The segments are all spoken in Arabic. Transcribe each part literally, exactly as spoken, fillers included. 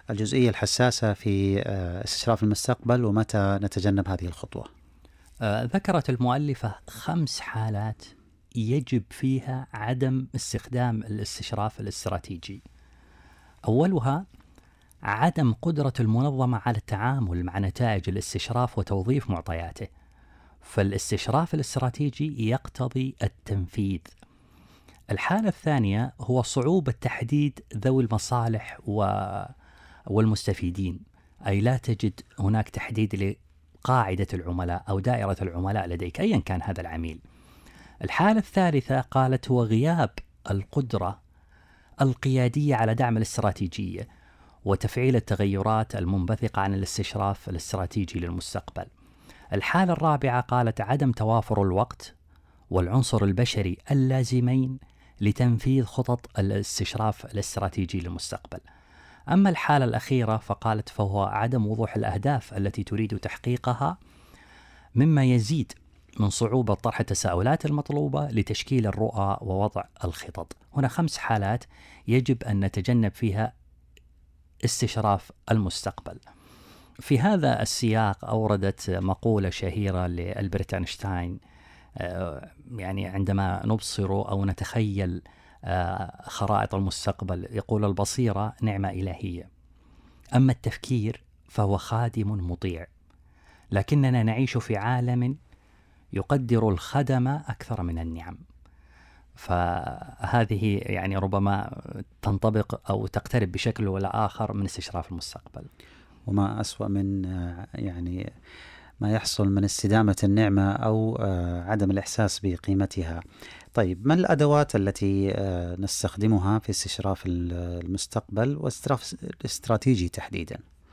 الجزئية الحساسة في استشراف المستقبل ومتى نتجنب هذه الخطوة؟ آه، ذكرت المؤلفة خمس حالات يجب فيها عدم استخدام الاستشراف الاستراتيجي. أولها عدم قدرة المنظمة على التعامل مع نتائج الاستشراف وتوظيف معطياته، فالاستشراف الاستراتيجي يقتضي التنفيذ. الحالة الثانية هو صعوبة تحديد ذوي المصالح والمستفيدين، أي لا تجد هناك تحديد لقاعدة العملاء أو دائرة العملاء لديك أيا كان هذا العميل. الحالة الثالثة قالت هو غياب القدرة القيادية على دعم الاستراتيجية وتفعيل التغيرات المنبثقة عن الاستشراف الاستراتيجي للمستقبل. الحالة الرابعة قالت عدم توافر الوقت والعنصر البشري اللازمين لتنفيذ خطط الاستشراف الاستراتيجي للمستقبل. أما الحالة الأخيرة فقالت فهو عدم وضوح الأهداف التي تريد تحقيقها، مما يزيد من صعوبة طرح التساؤلات المطلوبة لتشكيل الرؤى ووضع الخطط. هنا خمس حالات يجب أن نتجنب فيها استشراف المستقبل. في هذا السياق أوردت مقولة شهيرة لألبرت أينشتاين، يعني عندما نبصر أو نتخيل خرائط المستقبل يقول البصيرة نعمة إلهية، أما التفكير فهو خادم مطيع، لكننا نعيش في عالم يقدر الخدم أكثر من النعم. فهذه يعني ربما تنطبق أو تقترب بشكل ولا آخر من استشراف المستقبل. وما أسوأ من يعني ما يحصل من استدامة النعمة أو عدم الإحساس بقيمتها. طيب، ما الأدوات التي نستخدمها في استشراف المستقبل واستشراف الاستراتيجي تحديدا؟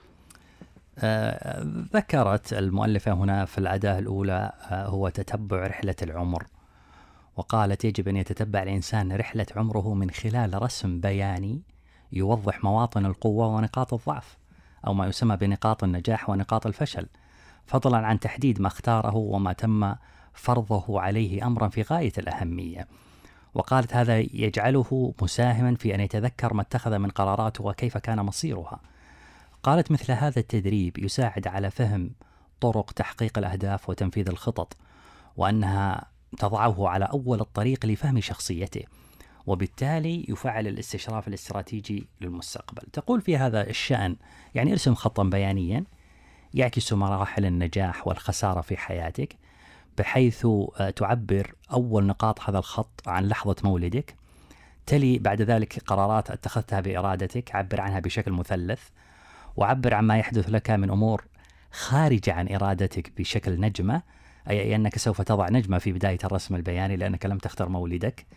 آه، ذكرت المؤلفة هنا في الأداة الأولى آه، هو تتبع رحلة العمر، وقالت يجب أن يتتبع الإنسان رحلة عمره من خلال رسم بياني يوضح مواطن القوة ونقاط الضعف، أو ما يسمى بنقاط النجاح ونقاط الفشل، فضلا عن تحديد ما اختاره وما تم فرضه عليه أمرا في غاية الأهمية. وقالت هذا يجعله مساهما في أن يتذكر ما اتخذ من قرارات وكيف كان مصيرها. قالت مثل هذا التدريب يساعد على فهم طرق تحقيق الأهداف وتنفيذ الخطط، وأنها تضعه على أول الطريق لفهم شخصيته، وبالتالي يفعل الاستشراف الاستراتيجي للمستقبل. تقول في هذا الشأن يعني ارسم خطا بيانيا يعكس مراحل النجاح والخسارة في حياتك، بحيث تعبر أول نقاط هذا الخط عن لحظة مولدك، تلي بعد ذلك قرارات اتخذتها بإرادتك عبر عنها بشكل مثلث، وعبر عن ما يحدث لك من أمور خارجة عن إرادتك بشكل نجمة، أي أنك سوف تضع نجمة في بداية الرسم البياني لأنك لم تختر مولدك.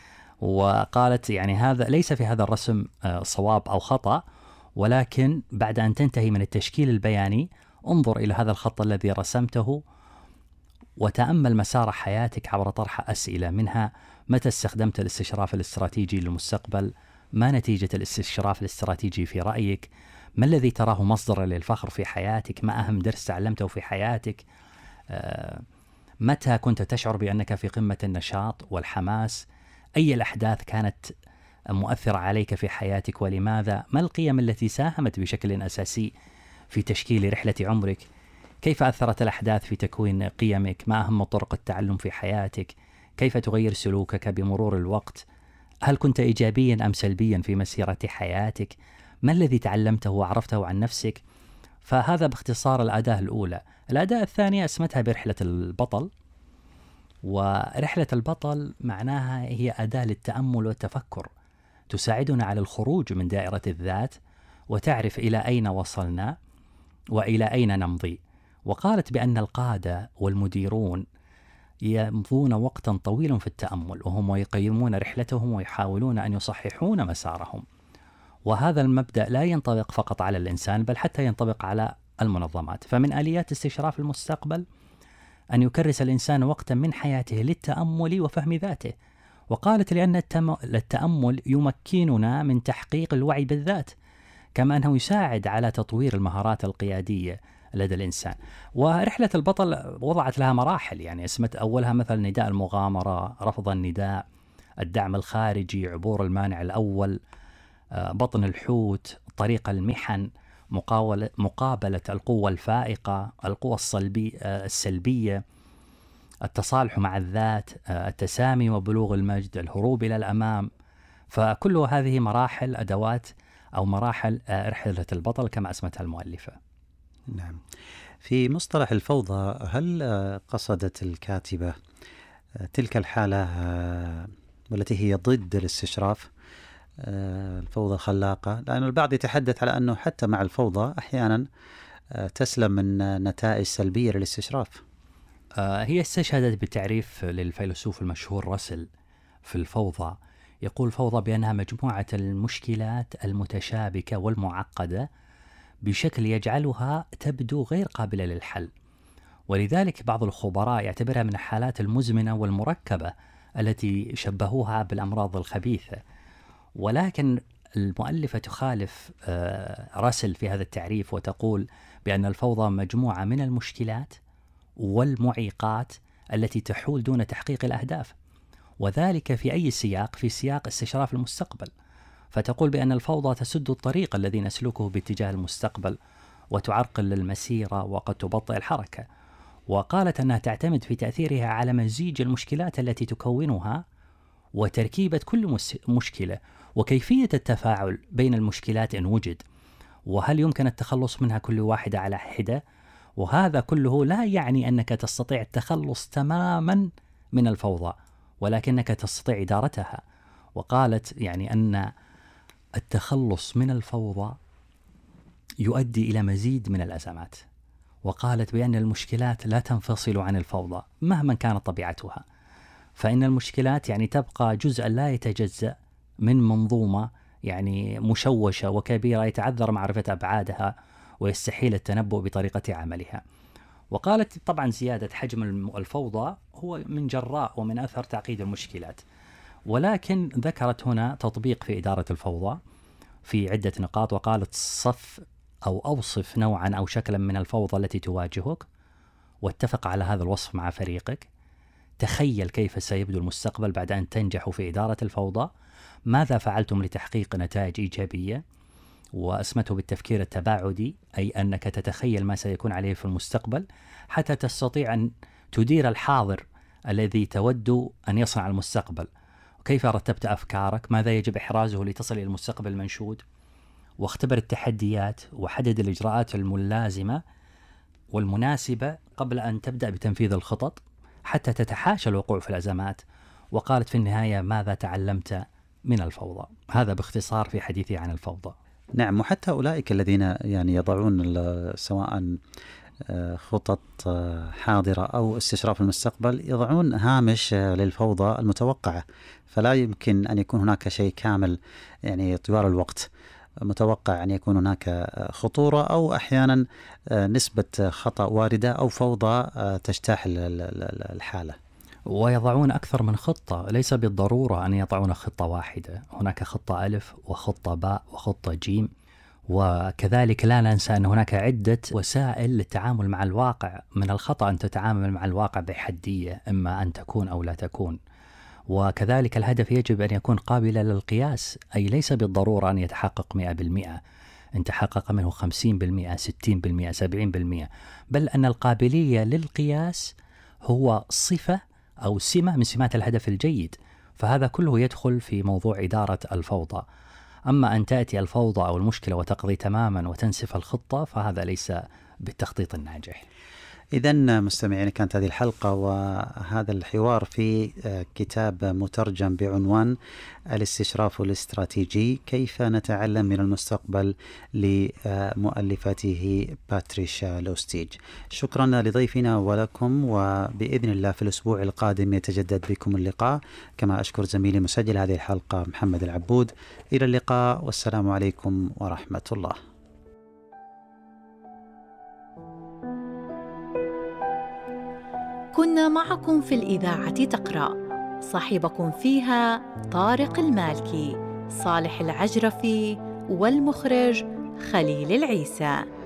وقالت يعني هذا ليس في هذا الرسم صواب أو خطأ، ولكن بعد أن تنتهي من التشكيل البياني انظر إلى هذا الخط الذي رسمته وتأمل مسار حياتك عبر طرح أسئلة، منها متى استخدمت الاستشراف الاستراتيجي للمستقبل؟ ما نتيجة الاستشراف الاستراتيجي في رأيك؟ ما الذي تراه مصدرا للفخر في حياتك؟ ما أهم درس تعلمته في حياتك؟ آه، متى كنت تشعر بأنك في قمة النشاط والحماس؟ أي الأحداث كانت مؤثرة عليك في حياتك ولماذا؟ ما القيم التي ساهمت بشكل أساسي في تشكيل رحلة عمرك؟ كيف أثرت الأحداث في تكوين قيمك؟ ما أهم طرق التعلم في حياتك؟ كيف تغير سلوكك بمرور الوقت؟ هل كنت إيجابيا أم سلبيا في مسيرة حياتك؟ ما الذي تعلمته وعرفته عن نفسك؟ فهذا باختصار الأداة الأولى. الأداة الثانية اسمتها برحلة البطل، ورحلة البطل معناها هي أداة للتأمل والتفكر، تساعدنا على الخروج من دائرة الذات وتعرف إلى أين وصلنا وإلى أين نمضي. وقالت بأن القادة والمديرون يمضون وقتا طويلا في التأمل وهم يقيمون رحلتهم ويحاولون أن يصححون مسارهم، وهذا المبدأ لا ينطبق فقط على الإنسان بل حتى ينطبق على المنظمات. فمن آليات استشراف المستقبل أن يكرس الإنسان وقتا من حياته للتأمل وفهم ذاته. وقالت لأن التأمل يمكننا من تحقيق الوعي بالذات، كما أنه يساعد على تطوير المهارات القيادية لدى الإنسان. ورحلة البطل وضعت لها مراحل، يعني اسمت أولها مثل نداء المغامرة، رفض النداء، الدعم الخارجي، عبور المانع الأول، بطن الحوت، طريق المحن، مقاولة مقابلة القوة الفائقة، القوة الصلبي السلبية، التصالح مع الذات، التسامي وبلوغ المجد، الهروب إلى الأمام. فكل هذه مراحل أدوات أو مراحل رحلة البطل كما أسمتها المؤلفة. نعم. في مصطلح الفوضى، هل قصدت الكاتبة تلك الحالة والتي هي ضد الاستشراف، الفوضى الخلاقة؟ لأن البعض يتحدث على أنه حتى مع الفوضى أحيانا تسلم من نتائج سلبية للاستشراف. هي استشهدت بتعريف للفيلسوف المشهور راسل في الفوضى، يقول الفوضى بأنها مجموعة المشكلات المتشابكة والمعقدة بشكل يجعلها تبدو غير قابلة للحل، ولذلك بعض الخبراء يعتبرها من الحالات المزمنة والمركبة التي شبهوها بالأمراض الخبيثة. ولكن المؤلفة تخالف راسل في هذا التعريف وتقول بأن الفوضى مجموعة من المشكلات والمعيقات التي تحول دون تحقيق الأهداف، وذلك في أي سياق؟ في سياق استشراف المستقبل. فتقول بأن الفوضى تسد الطريق الذي نسلكه باتجاه المستقبل وتعرقل المسيرة وقد تبطئ الحركة. وقالت أنها تعتمد في تأثيرها على مزيج المشكلات التي تكونها وتركيبة كل مشكلة وكيفية التفاعل بين المشكلات إن وجد، وهل يمكن التخلص منها كل واحدة على حدة. وهذا كله لا يعني أنك تستطيع التخلص تماما من الفوضى، ولكنك تستطيع إدارتها. وقالت يعني أن التخلص من الفوضى يؤدي إلى مزيد من الأزمات، وقالت بأن المشكلات لا تنفصل عن الفوضى مهما كانت طبيعتها، فإن المشكلات يعني تبقى جزءا لا يتجزأ من منظومة يعني مشوشة وكبيرة يتعذر معرفة أبعادها ويستحيل التنبؤ بطريقة عملها. وقالت طبعا زيادة حجم الفوضى هو من جراء ومن أثر تعقيد المشكلات، ولكن ذكرت هنا تطبيق في إدارة الفوضى في عدة نقاط. وقالت صف أو أوصف نوعا أو شكلا من الفوضى التي تواجهك واتفق على هذا الوصف مع فريقك. تخيل كيف سيبدو المستقبل بعد أن تنجحوا في إدارة الفوضى. ماذا فعلتم لتحقيق نتائج إيجابية؟ وأسمته بالتفكير التباعدي، أي أنك تتخيل ما سيكون عليه في المستقبل حتى تستطيع أن تدير الحاضر الذي تود أن يصنع المستقبل. وكيف رتبت أفكارك؟ ماذا يجب إحرازه لتصل إلى المستقبل المنشود؟ واختبر التحديات وحدد الإجراءات الملازمة والمناسبة قبل أن تبدأ بتنفيذ الخطط حتى تتحاشى الوقوع في الأزمات. وقالت في النهاية ماذا تعلمت من الفوضى؟ هذا باختصار في حديثي عن الفوضى. نعم. وحتى أولئك الذين يعني يضعون سواء خطط حاضرة أو استشراف المستقبل يضعون هامش للفوضى المتوقعة، فلا يمكن أن يكون هناك شيء كامل يعني طوال الوقت. متوقع أن يكون هناك خطورة أو أحيانا نسبة خطأ واردة أو فوضى تجتاح الحالة. ويضعون أكثر من خطة، ليس بالضرورة أن يضعون خطة واحدة، هناك خطة ألف وخطة باء وخطة جيم. وكذلك لا ننسى أن هناك عدة وسائل للتعامل مع الواقع. من الخطأ أن تتعامل مع الواقع بحدية، إما أن تكون أو لا تكون. وكذلك الهدف يجب أن يكون قابلا للقياس، أي ليس بالضرورة أن يتحقق مئة بالمئة، أن تحقق منه خمسين بالمئة ستين بالمئة سبعين بالمئة، بل أن القابلية للقياس هو صفة أو سمة من سمات الهدف الجيد. فهذا كله يدخل في موضوع إدارة الفوضى. أما أن تأتي الفوضى أو المشكلة وتقضي تماما وتنسف الخطة، فهذا ليس بالتخطيط الناجح. إذن مستمعين، كانت هذه الحلقة وهذا الحوار في كتاب مترجم بعنوان الاستشراف الاستراتيجي، كيف نتعلم من المستقبل لمؤلفته باتريشا لوستيج. شكرا لضيفنا ولكم، وبإذن الله في الأسبوع القادم يتجدد بكم اللقاء. كما أشكر زميلي مسجل هذه الحلقة محمد العبود. إلى اللقاء والسلام عليكم ورحمة الله. كنا معكم في الإذاعة تقرأ، صاحبكم فيها طارق المالكي، صالح العجرفي، والمخرج خليل العيسى.